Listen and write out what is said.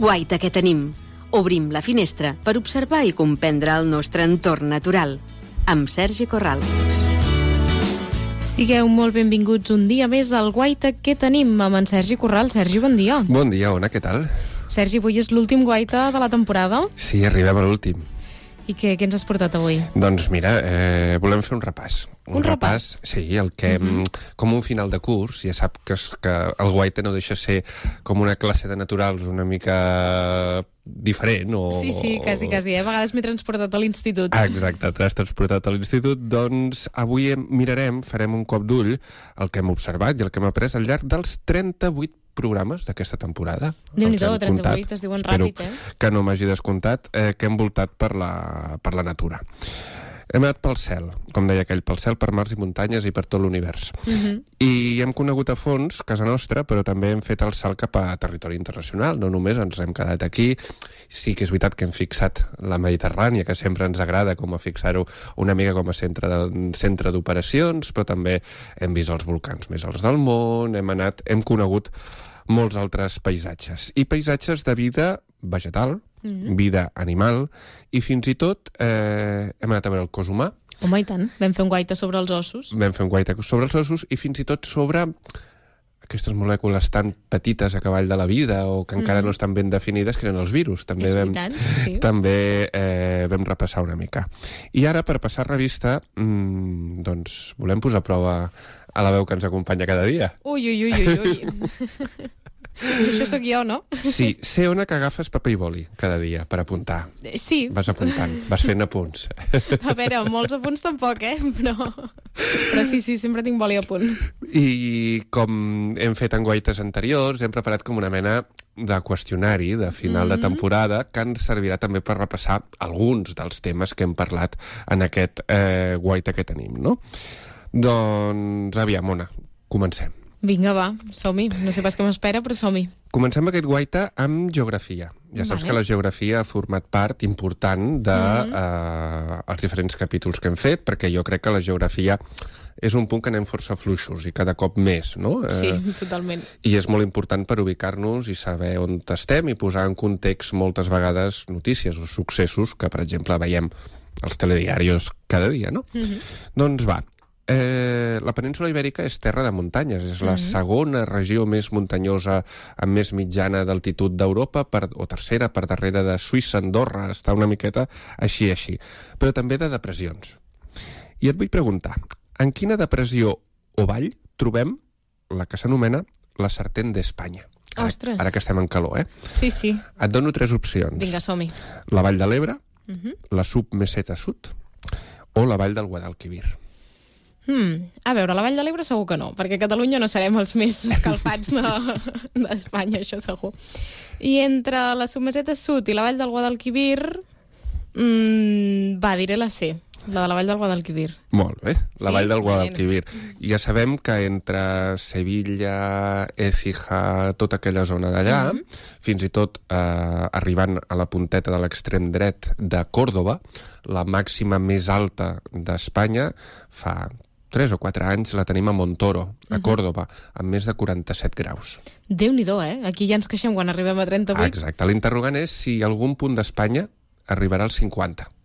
Guaita que tenim. Obrim la finestra per observar i comprendre el nostre entorn natural. Amb Sergi Corral. Sigueu molt benvinguts un dia més al Guaita que tenim amb en Sergi Corral. Sergi, bon dia. Bon dia, Ona, què tal? Sergi, avui és l'últim Guaita de la temporada. Sí, arribem a l'últim. I què ens has portat avui? Doncs mira, volem fer un repàs. Un repàs? Sí, el que, com un final de curs, ja sap que el Guaita no deixa ser com una classe de naturals una mica diferent. Sí, quasi. A vegades m'he transportat a l'institut. Exacte, t'has transportat a l'institut. Doncs avui farem un cop d'ull el que hem observat i el que hem après al llarg dels 38 programes d'aquesta temporada. Déu-n'hi-do, 38, es diuen ràpid, que no m'hagi descomptat, que hem voltat per la natura. Hem anat pel cel, com deia aquell, pel cel, per mars i muntanyes i per tot l'univers. I hem conegut a fons casa nostra, però també hem fet el salt cap a territori internacional. No només ens hem quedat aquí. Sí que és veritat que hem fixat la Mediterrània, que sempre ens agrada com a fixar-ho una mica com a centre d'operacions, però també hem vist els volcans més alts del món, hem conegut molts altres paisatges. I paisatges de vida vegetal, vida animal, i fins i tot hem anat a veure el cos humà. Home, i tant. Vam fer un guaita sobre els ossos. I fins i tot sobre aquestes molècules tan petites a cavall de la vida o que encara no estan ben definides, que eren els virus. També vam repassar una mica. I ara, per passar revista, doncs volem posar a prova a la veu que ens acompanya cada dia. Ui. Això sóc jo, no? Sí, sé, Ona, que agafes paper i boli cada dia per apuntar. Sí. Vas apuntant, vas fent apunts. A veure, molts apunts tampoc, però sí, sempre tinc boli a punt. I com hem fet en guaites anteriors, hem preparat com una mena de qüestionari de final de temporada que ens servirà també per repassar alguns dels temes que hem parlat en aquest guaita que tenim, no? Doncs, aviam, Ona, comencem. Vinga, va, som-hi. No sé pas què m'espera, però som-hi. Comencem aquest guaita amb geografia. Ja saps que la geografia ha format part important dels diferents capítols que hem fet, perquè jo crec que la geografia és un punt que anem força fluixos i cada cop més, no? Sí, totalment. I és molt important per ubicar-nos i saber on estem i posar en context moltes vegades notícies o successos que, per exemple, veiem als telediaris cada dia, no? Doncs va. La península Ibèrica és terra de muntanyes, és la segona regió més muntanyosa amb més mitjana d'altitud d'Europa, o tercera per darrere de Suïssa, Andorra, està una miqueta així, però també de depressions. I et vull preguntar, en quina depressió o vall trobem la que s'anomena la Sartén d'Espanya? Ostres! Ara que estem en calor, Sí. Et dono 3 opcions. Vinga, som-hi. La Vall de l'Ebre, la Submeseta Sud o la Vall del Guadalquivir. A veure, la Vall de l'Ebre segur que no, perquè a Catalunya no serem els més escalfats d'Espanya, això segur. I entre la Submeseta Sud i la Vall del Guadalquivir, diré la C, la de la Vall del Guadalquivir. Molt bé, la Vall del Guadalquivir. Ja sabem que entre Sevilla, Écija, tota aquella zona d'allà, fins i tot arribant a la punteta de l'extrem dret de Còrdova, la màxima més alta d'Espanya, fa 3 o 4 anys la tenim a Montoro, a Còrdova, amb més de 47 graus. Déu-n'hi-do, Aquí ja ens queixem quan arribem a 38. Exacte. L'interrogant és si algun punt d'Espanya arribarà als 50.